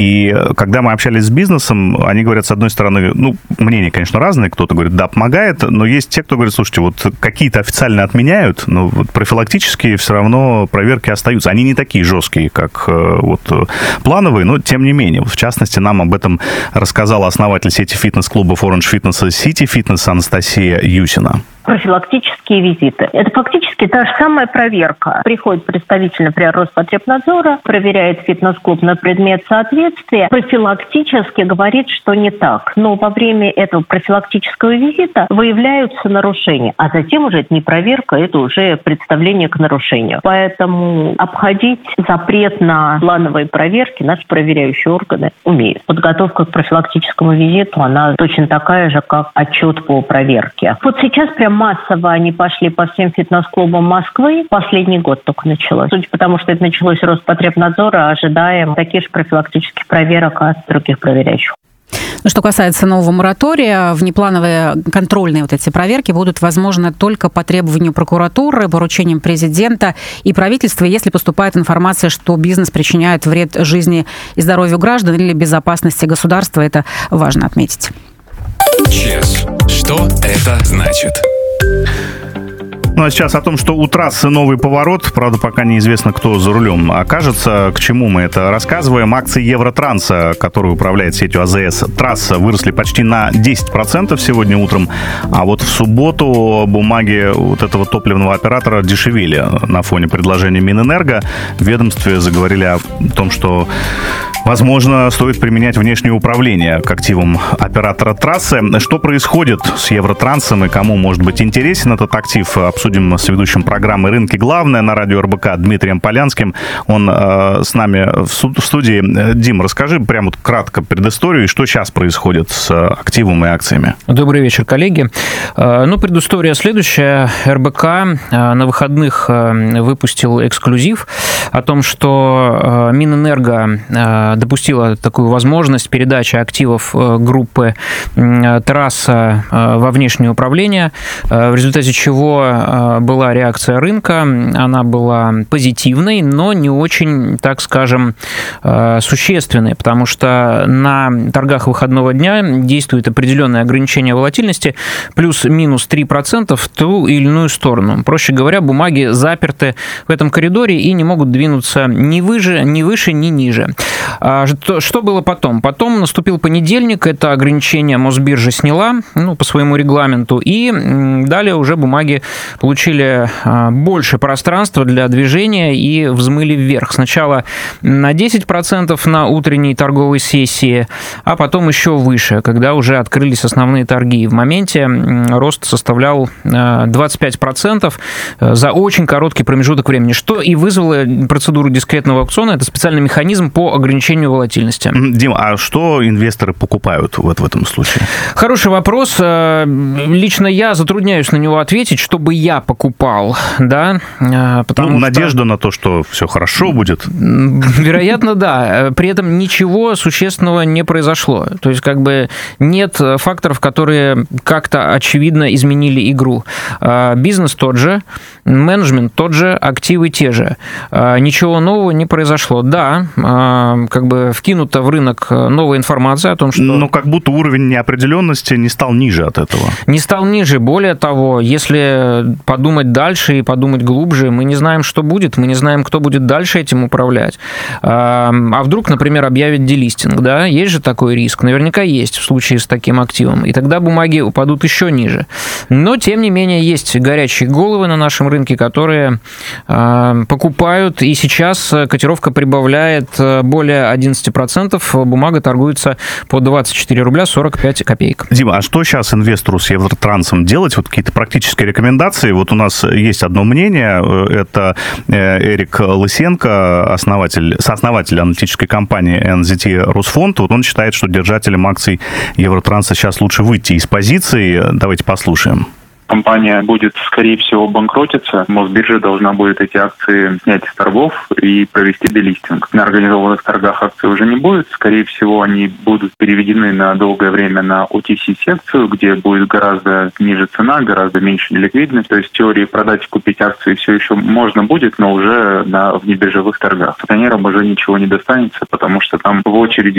И когда мы общались с бизнесом, они говорят, с одной стороны, мнения, конечно, разные. Кто-то говорит, да, помогает, но есть те, кто говорит, слушайте, вот какие-то официально отменяют, но вот профилактические все равно проверки остаются. Они не такие жесткие, как плановые, но тем не менее. В частности, нам об этом рассказала основатель сети фитнес-клубов Orange Fitness City Fitness Анастасия Юсина. Профилактические визиты. Это фактически та же самая проверка. Приходит представитель, например, Роспотребнадзора, проверяет фитнес-клуб на предмет соответствия, профилактически говорит, что не так. Но во время этого профилактического визита выявляются нарушения. А затем уже это не проверка, это уже представление к нарушению. Поэтому обходить запрет на плановые проверки наши проверяющие органы умеют. Подготовка к профилактическому визиту, она точно такая же, как отчет по проверке. Вот сейчас прям массово они пошли по всем фитнес-клубам Москвы. Последний год только началось. Судя по тому, что это началось с Роспотребнадзора, ожидаем таких же профилактических проверок от других проверяющих. Что касается нового моратория, внеплановые контрольные вот эти проверки будут возможны только по требованию прокуратуры, поручением президента и правительства, если поступает информация, что бизнес причиняет вред жизни и здоровью граждан или безопасности государства. Это важно отметить. ЧЕС. Что это значит? Ну а сейчас о том, что у трассы новый поворот, правда, пока неизвестно, кто за рулем окажется. К чему мы это рассказываем? Акции Евротранса, который управляет сетью АЗС Трасса, выросли почти на 10% сегодня утром, а вот в субботу бумаги вот этого топливного оператора дешевели на фоне предложения Минэнерго. В ведомстве заговорили о том, что возможно, стоит применять внешнее управление к активам оператора трассы. Что происходит с Евротрансом и кому может быть интересен этот актив, обсудим с ведущим программы «Рынки. Главное» на радио РБК Дмитрием Полянским. Он с нами в студии. Дим, расскажи прямо вот кратко предысторию, и что сейчас происходит с активом и акциями. Добрый вечер, коллеги. Предыстория следующая. РБК на выходных выпустил эксклюзив о том, что Минэнерго допустила такую возможность передачи активов группы «Трасса» во внешнее управление, в результате чего была реакция рынка. Она была позитивной, но не очень, так скажем, существенной, потому что на торгах выходного дня действует определенное ограничение волатильности плюс-минус 3% в ту или иную сторону. Проще говоря, бумаги заперты в этом коридоре и не могут двинуться ни выше, ни ниже. Что было потом? Потом наступил понедельник, это ограничение Мосбиржа сняла по своему регламенту, и далее уже бумаги получили больше пространства для движения и взмыли вверх. Сначала на 10% на утренней торговой сессии, а потом еще выше, когда уже открылись основные торги. В моменте рост составлял 25% за очень короткий промежуток времени, что и вызвало процедуру дискретного аукциона. Это специальный механизм по ограничению волатильности. Дим, а что инвесторы покупают в этом случае? Хороший вопрос. Лично я затрудняюсь на него ответить, чтобы я покупал, да? Надежда на то, что все хорошо будет. Вероятно, да. При этом ничего существенного не произошло. То есть, нет факторов, которые как-то очевидно изменили игру. Бизнес тот же, менеджмент тот же, активы те же. Ничего нового не произошло. Да, вкинута в рынок новая информация о том, что... Но как будто уровень неопределенности не стал ниже от этого. Не стал ниже. Более того, если подумать дальше и подумать глубже, мы не знаем, что будет, мы не знаем, кто будет дальше этим управлять. А вдруг, например, объявят делистинг, да? Есть же такой риск. Наверняка есть в случае с таким активом. И тогда бумаги упадут еще ниже. Но, тем не менее, есть горячие головы на нашем рынке, которые покупают, и сейчас котировка прибавляет более 11%, бумага торгуется по 24 рубля 45 копеек. Дима, а что сейчас инвестору с Евротрансом делать? Вот какие-то практические рекомендации. Вот у нас есть одно мнение, это Эрик Лысенко, сооснователь аналитической компании NZT Русфонд. Вот он считает, что держателям акций Евротранса сейчас лучше выйти из позиции. Давайте послушаем. Компания будет, скорее всего, банкротиться. Мосбиржа должна будет эти акции снять с торгов и провести делистинг. На организованных торгах акций уже не будет. Скорее всего, они будут переведены на долгое время на OTC-секцию, где будет гораздо ниже цена, гораздо меньше неликвидность. То есть в теории продать и купить акции все еще можно будет, но уже на внебиржевых торгах. Акционерам уже ничего не достанется, потому что там в очереди